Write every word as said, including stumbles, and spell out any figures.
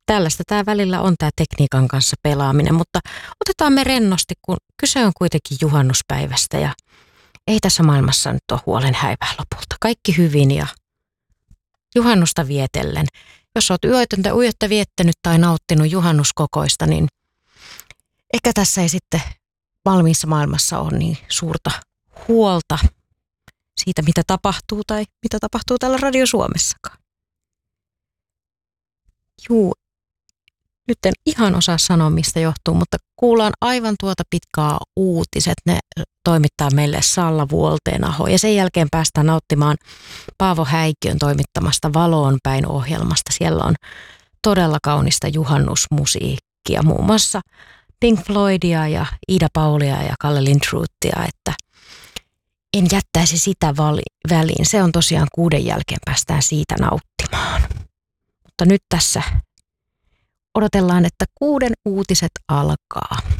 tällaista tämä välillä on tämä tekniikan kanssa pelaaminen, mutta otetaan me rennosti, kun kyse on kuitenkin juhannuspäivästä ja ei tässä maailmassa nyt ole huolen häivää lopulta. Kaikki hyvin ja juhannusta vietellen. Jos olet yötöntä yöttä viettänyt tai nauttinut juhannuskokoista, niin ehkä tässä ei sitten valmiissa maailmassa ole niin suurta huolta siitä, mitä tapahtuu tai mitä tapahtuu täällä Radio Suomessakaan. Juu, nyt en ihan osaa sanoa, mistä johtuu, mutta kuullaan aivan tuota pitkää uutiset. Ne toimittaa meille Salla Vuolteenaho ja sen jälkeen päästään nauttimaan Paavo Häikiön toimittamasta Valoon päin -ohjelmasta. Siellä on todella kaunista juhannusmusiikkia, muun muassa Pink Floydia ja Ida Paulia ja Kalle Lindrothia, että en jättäisi sitä vali- väliin. Se on tosiaan kuuden jälkeen, päästään siitä nauttimaan. Mutta nyt tässä odotellaan, että kuuden uutiset alkaa.